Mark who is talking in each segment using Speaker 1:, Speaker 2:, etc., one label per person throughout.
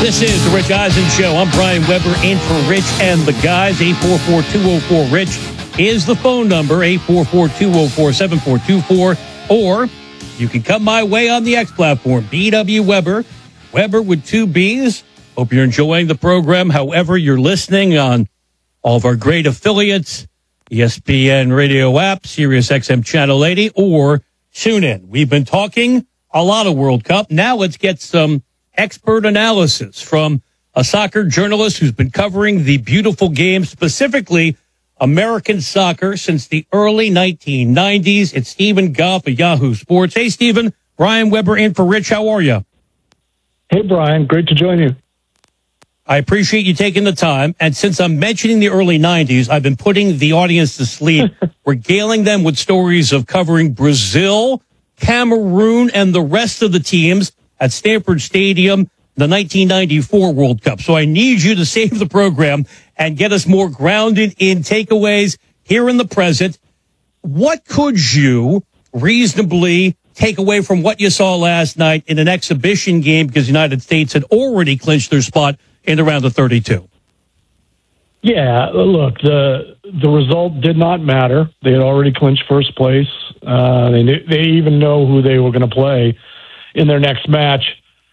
Speaker 1: This is the Rich Eisen Show. I'm Brian Weber in for Rich and the guys. 844-204-RICH is the phone number, 844-204-7424. Or you can come my way on the X platform, BW Weber, Weber with two B's. Hope you're enjoying the program. However, you're listening on all of our great affiliates, ESPN radio app, Sirius XM Channel 80, or TuneIn. We've been talking a lot of World Cup. Now let's get some expert analysis from a soccer journalist who's been covering the beautiful game, specifically American soccer, since the early 1990s. It's Stephen Goff of Yahoo Sports. Hey, Stephen. Brian Weber in for Rich. How are you?
Speaker 2: Hey, Brian. Great to join you.
Speaker 1: I appreciate you taking the time. And since I'm mentioning the early 90s, I've been putting the audience to sleep, regaling them with stories of covering Brazil, Cameroon, and the rest of the teams at Stanford Stadium, the 1994 World Cup. So I need you to save the program and get us more grounded in takeaways here in the present. What could you reasonably take away from what you saw last night in an exhibition game, because the United States had already clinched their spot in the round of 32?
Speaker 2: Yeah, look, the result did not matter. They had already clinched first place. They even know who they were going to play in their next match.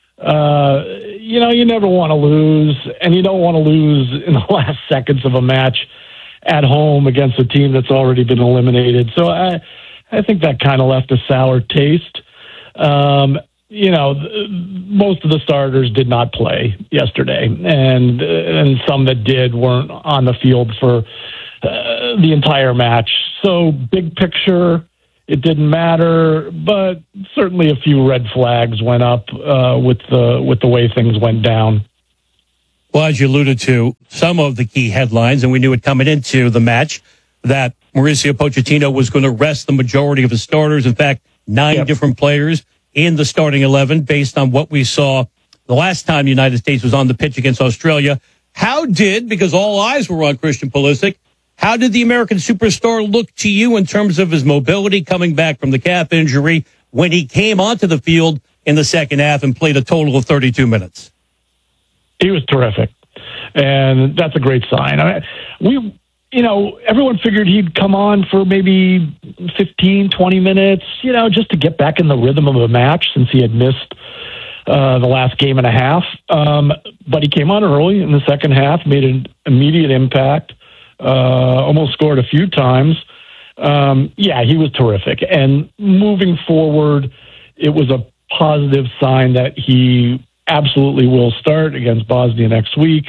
Speaker 2: You never want to lose, and you don't want to lose in the last seconds of a match at home against a team that's already been eliminated. So I think that kind of left a sour taste. Most of the starters did not play yesterday, and some that did weren't on the field for the entire match. So big picture, it didn't matter, but certainly a few red flags went up with the way things went down.
Speaker 1: Well, as you alluded to, some of the key headlines, and we knew it coming into the match, that Mauricio Pochettino was going to rest the majority of his starters. In fact, 9 different players in the starting 11 based on what we saw the last time the United States was on the pitch against Australia. Because all eyes were on Christian Pulisic, how did the American superstar look to you in terms of his mobility coming back from the calf injury when he came onto the field in the second half and played a total of 32 minutes?
Speaker 2: He was terrific, and that's a great sign. Everyone figured he'd come on for maybe 15, 20 minutes, just to get back in the rhythm of a match since he had missed the last game and a half. But he came on early in the second half, made an immediate impact. Almost scored a few times. He was terrific. And moving forward, it was a positive sign that he absolutely will start against Bosnia next week.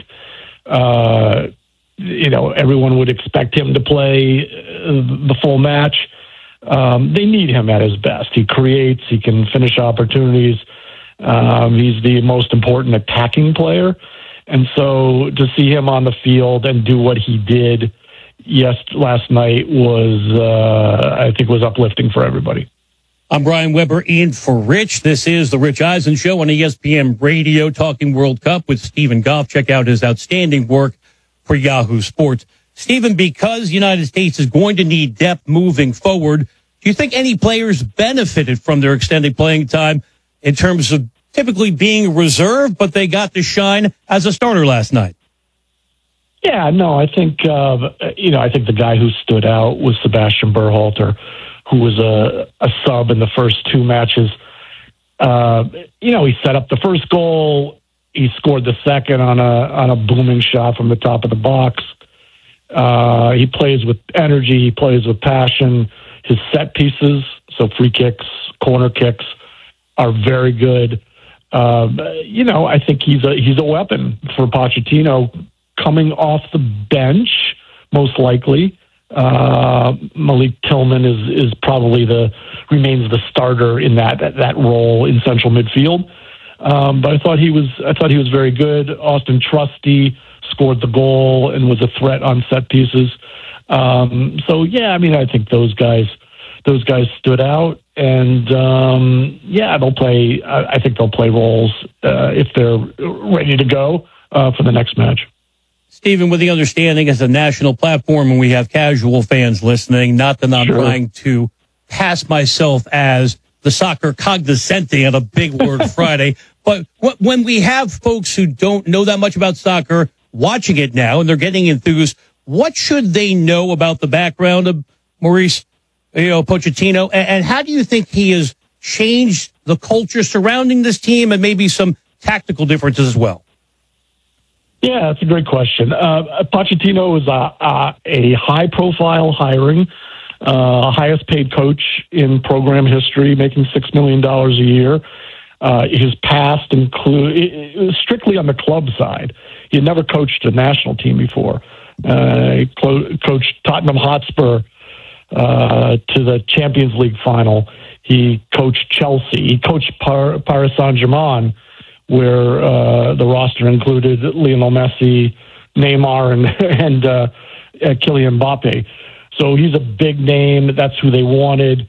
Speaker 2: Everyone would expect him to play the full match. They need him at his best. He creates, he can finish opportunities. He's the most important attacking player. And so to see him on the field and do what he did last night was uplifting for everybody.
Speaker 1: I'm Brian Weber in for Rich. This is the Rich Eisen Show on ESPN Radio, talking World Cup with Stephen Goff. Check out his outstanding work for Yahoo Sports. Stephen, because the United States is going to need depth moving forward, do you think any players benefited from their extended playing time in terms of typically being reserved, but they got to shine as a starter last night?
Speaker 2: Yeah, no, I think the guy who stood out was Sebastian Berhalter, who was a sub in the first 2 matches. He set up the first goal. He scored the second on a booming shot from the top of the box. He plays with energy. He plays with passion. His set pieces, so free kicks, corner kicks, are very good. I think he's a weapon for Pochettino coming off the bench, most likely. Malik Tillman is probably remains the starter in that role in central midfield. But I thought he was very good. Austin Trusty scored the goal and was a threat on set pieces. I think those guys stood out, and they'll play. I think they'll play roles if they're ready to go for the next match.
Speaker 1: Stephen, with the understanding as a national platform and we have casual fans listening, not that I'm trying to pass myself as the soccer cognoscente on a big word Friday, But when we have folks who don't know that much about soccer watching it now and they're getting enthused, what should they know about the background of Maurice, Pochettino? And how do you think he has changed the culture surrounding this team and maybe some tactical differences as well?
Speaker 2: Yeah, that's a great question. Pochettino is a high-profile hiring, highest-paid coach in program history, making $6 million a year. His past it was strictly on the club side. He had never coached a national team before. He coached Tottenham Hotspur to the Champions League final. He coached Chelsea. He coached Paris Saint-Germain, where the roster included Lionel Messi, Neymar, and Kylian Mbappe. So he's a big name. That's who they wanted.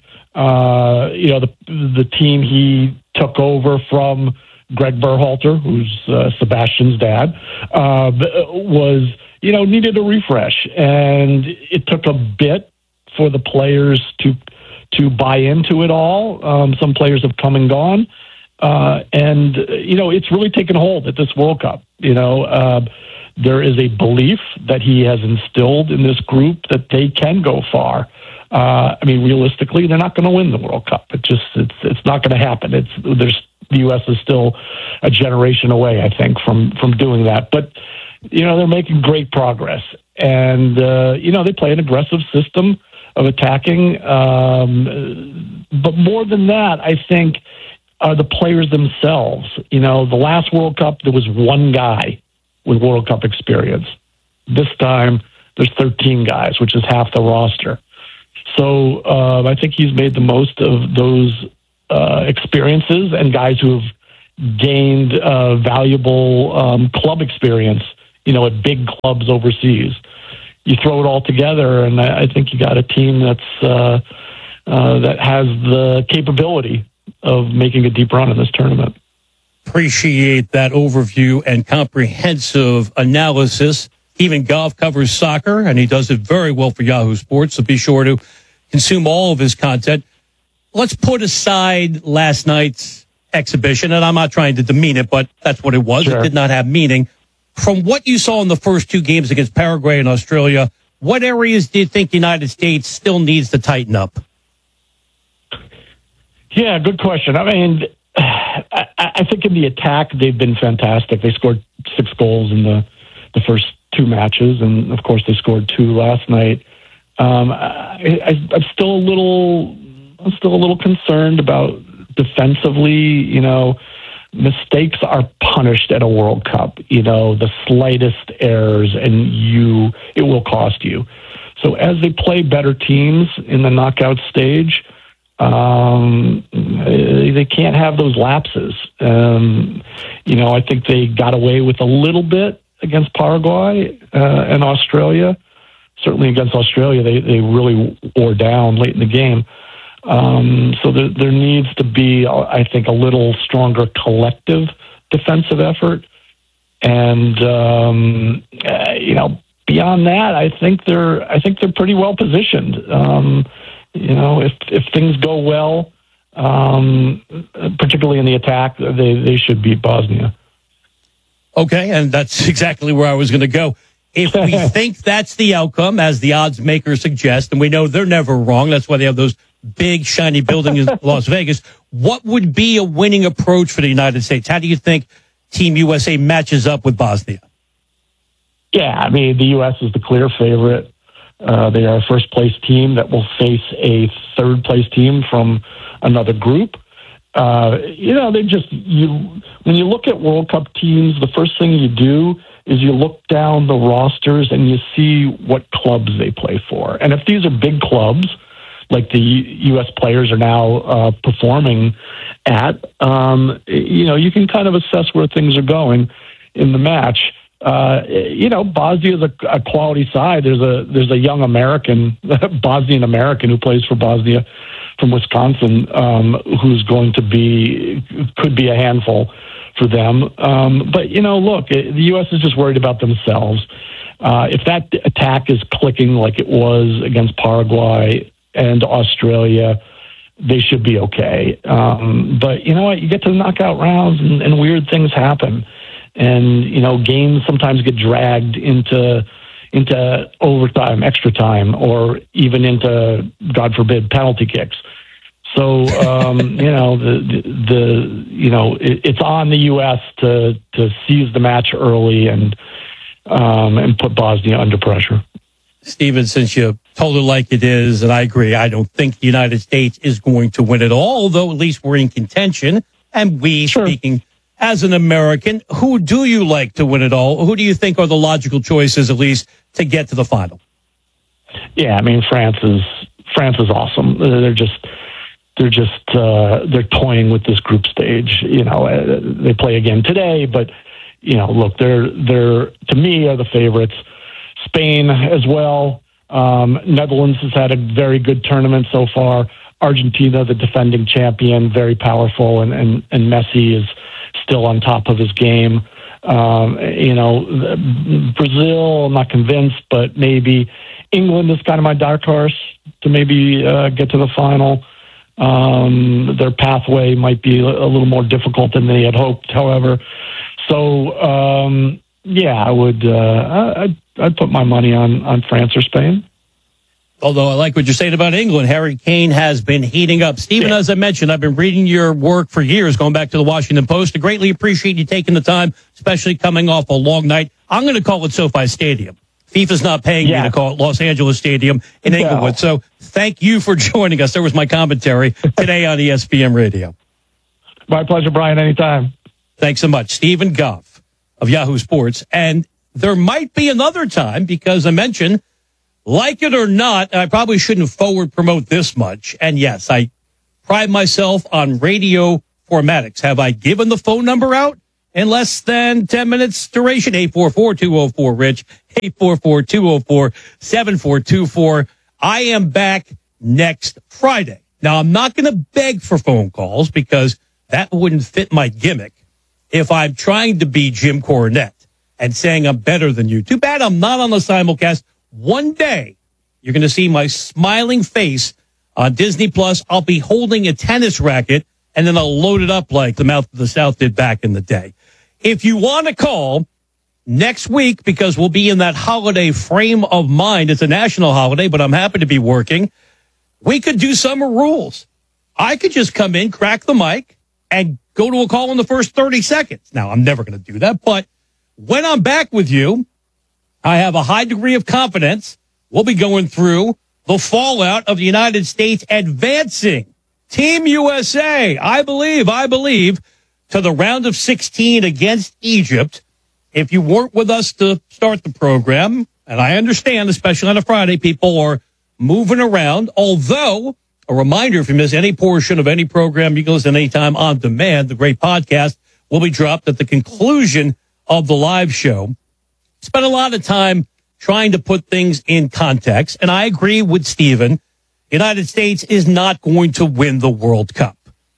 Speaker 2: The team he took over from Greg Berhalter, who's Sebastian's dad, was needed a refresh, and it took a bit for the players to buy into it all. Some players have come and gone. And it's really taken hold at this World Cup. There is a belief that he has instilled in this group that they can go far. Realistically, they're not going to win the World Cup. It's not going to happen. The U.S. is still a generation away, I think, from doing that. But they're making great progress, and they play an aggressive system of attacking. But more than that, I think, are the players themselves. The last World Cup, there was one guy with World Cup experience. This time, there's 13 guys, which is half the roster. So I think he's made the most of those experiences and guys who have gained valuable club experience, at big clubs overseas. You throw it all together, and I think you got a team that has the capability of making a deep run in this tournament.
Speaker 1: Appreciate that overview and comprehensive analysis. Even Golf covers soccer, and he does it very well for Yahoo Sports, so be sure to consume all of his content. Let's put aside last night's exhibition, and I'm not trying to demean it, but that's what it was. Sure. It did not have meaning. From what you saw in the first two games against Paraguay and Australia, what areas do you think the United States still needs to tighten up?
Speaker 2: Yeah, good question. I think in the attack, they've been fantastic. They scored 6 goals in the first 2 matches, and of course they scored 2 last night. I'm still a little concerned about defensively. Mistakes are punished at a World Cup. The slightest errors, and it will cost you. So as they play better teams in the knockout stage, they can't have those lapses. I think they got away with a little bit against Paraguay and Australia. Certainly against Australia, they really wore down late in the game. So there needs to be, I think, a little stronger collective defensive effort. And beyond that, I think they're pretty well positioned. If things go well, particularly in the attack, they should beat Bosnia.
Speaker 1: Okay, and that's exactly where I was going to go. If we think that's the outcome, as the odds makers suggest, and we know they're never wrong, that's why they have those big, shiny buildings in Las Vegas, what would be a winning approach for the United States? How do you think Team USA matches up with Bosnia?
Speaker 2: Yeah, the U.S. is the clear favorite. They are a first-place team that will face a third-place team from another group. When you look at World Cup teams, the first thing you do is you look down the rosters and you see what clubs they play for. And if these are big clubs, like the U.S. players are now performing at, you can kind of assess where things are going in the match. Bosnia is a quality side. There's a young American, Bosnian American, who plays for Bosnia from Wisconsin, who's could be a handful for them. But look, the U.S. is just worried about themselves. If that attack is clicking like it was against Paraguay and Australia, they should be okay. But you know what? You get to the knockout rounds and weird things happen. And, you know, games sometimes get dragged into overtime, extra time, or even into, God forbid, penalty kicks. So, you know, it's on the U.S. to seize the match early and put Bosnia under pressure.
Speaker 1: Stephen, since you told it like it is, and I agree, I don't think the United States is going to win it all, although at least we're in contention. And speaking as an American, who do you like to win it all? Who do you think are the logical choices, at least, to get to the final?
Speaker 2: Yeah, I mean, France is awesome. They're toying with this group stage. You know, they play again today, but you know, look, they're to me are the favorites. Spain as well. Netherlands has had a very good tournament so far. Argentina, the defending champion, very powerful, and Messi is still on top of his game. You know, Brazil, I'm not convinced, but maybe England is kind of my dark horse to maybe get to the final. Their pathway might be a little more difficult than they had hoped, however. So, yeah, I would. I'd put my money on France or Spain.
Speaker 1: Although I like what you're saying about England, Harry Kane has been heating up. Stephen, as I mentioned, I've been reading your work for years, going back to the Washington Post. I greatly appreciate you taking the time, especially coming off a long night. I'm going to call it SoFi Stadium. FIFA's not paying me to call it Los Angeles Stadium in Inglewood. So thank you for joining us. There was my commentary today on ESPN Radio.
Speaker 2: My pleasure, Brian. Anytime.
Speaker 1: Thanks so much. Stephen Goff of Yahoo Sports. And there might be another time, because I mentioned, like it or not, I probably shouldn't forward promote this much. And yes, I pride myself on radio formatics. Have I given the phone number out in less than 10 minutes duration? 844-204-RICH, 844-204-7424. I am back next Friday. Now, I'm not going to beg for phone calls because that wouldn't fit my gimmick if I'm trying to be Jim Cornette and saying I'm better than you. Too bad I'm not on the simulcast. One day, you're going to see my smiling face on Disney Plus. I'll be holding a tennis racket, and then I'll load it up like the Mouth of the South did back in the day. If you want to call next week, because we'll be in that holiday frame of mind, it's a national holiday, but I'm happy to be working, we could do summer rules. I could just come in, crack the mic, and go to a call in the first 30 seconds. Now, I'm never going to do that, but when I'm back with you, I have a high degree of confidence we'll be going through the fallout of the United States advancing Team USA, I believe, to the round of 16 against Egypt. If you weren't with us to start the program, and I understand, especially on a Friday, people are moving around, although a reminder, if you miss any portion of any program, you can listen anytime on demand. The great podcast will be dropped at the conclusion of the live show. Spent a lot of time trying to put things in context, and I agree with Stephen. The United States is not going to win the World Cup.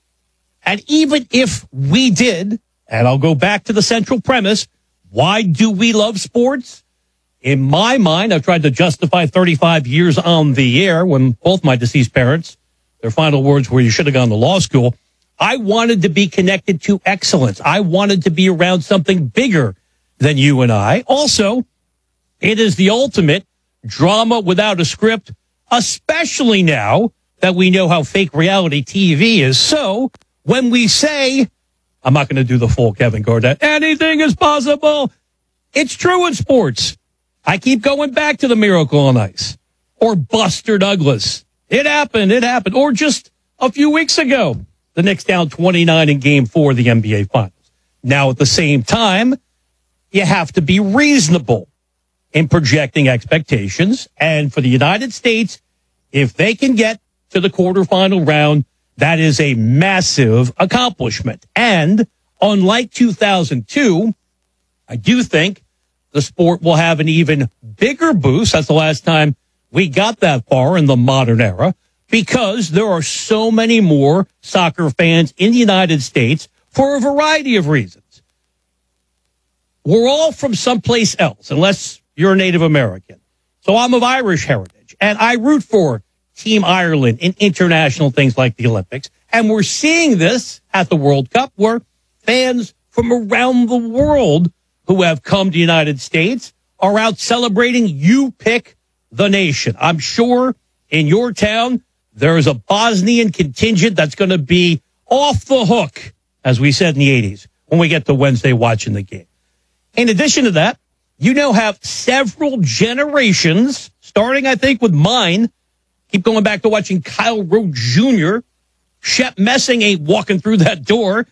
Speaker 1: And even if we did, and I'll go back to the central premise, why do we love sports? In my mind, I've tried to justify 35 years on the air when both my deceased parents, their final words were, you should have gone to law school. I wanted to be connected to excellence. I wanted to be around something bigger than you and I. Also, it is the ultimate drama without a script, especially now that we know how fake reality TV is. So when we say, I'm not going to do the full Kevin Garnett, anything is possible, it's true in sports. I keep going back to the Miracle on Ice or Buster Douglas. It happened. Or just a few weeks ago, the Knicks down 29 in Game 4 of the NBA Finals. Now, at the same time, you have to be reasonable in projecting expectations. And for the United States, if they can get to the quarterfinal round, that is a massive accomplishment. And unlike 2002, I do think the sport will have an even bigger boost. That's the last time we got that far in the modern era, because there are so many more soccer fans in the United States for a variety of reasons. We're all from someplace else, unless you're a Native American. So I'm of Irish heritage, and I root for Team Ireland in international things like the Olympics. And we're seeing this at the World Cup where fans from around the world who have come to the United States are out celebrating You Pick the Nation. I'm sure in your town there is a Bosnian contingent that's going to be off the hook, as we said in the 80s, when we get to Wednesday watching the game. In addition to that, you now have several generations, starting, I think, with mine. Keep going back to watching Kyle Rowe Jr. Shep Messing ain't walking through that door.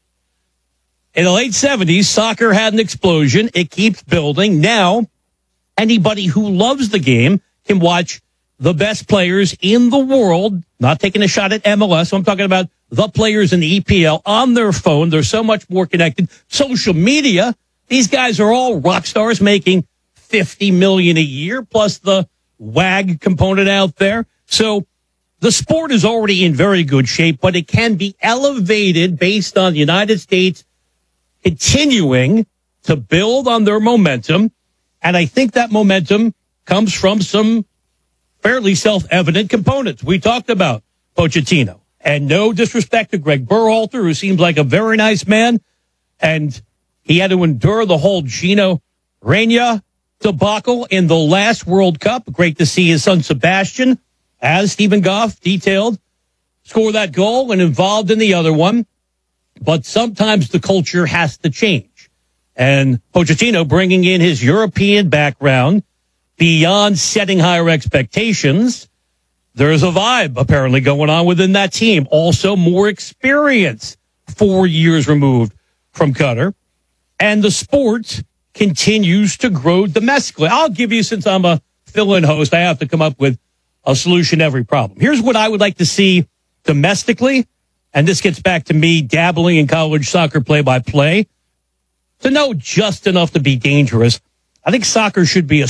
Speaker 1: In the late 70s, soccer had an explosion. It keeps building. Now, anybody who loves the game can watch the best players in the world, not taking a shot at MLS. I'm talking about the players in the EPL on their phone. They're so much more connected. Social media, these guys are all rock stars making $50 million a year, plus the WAG component out there. So the sport is already in very good shape, but it can be elevated based on the United States continuing to build on their momentum. And I think that momentum comes from some fairly self-evident components. We talked about Pochettino. And no disrespect to Greg Berhalter, who seems like a very nice man. And he had to endure the whole Gino Reyna debacle in the last World Cup. Great to see his son Sebastian, as Stephen Goff detailed, score that goal and involved in the other one. But sometimes the culture has to change. And Pochettino, bringing in his European background beyond setting higher expectations, there's a vibe apparently going on within that team. Also more experience, 4 years removed from Qatar. And the sport continues to grow domestically. I'll give you, since I'm a fill-in host, I have to come up with a solution to every problem. Here's what I would like to see domestically. And this gets back to me dabbling in college soccer play-by-play. To know just enough to be dangerous, I think soccer should be a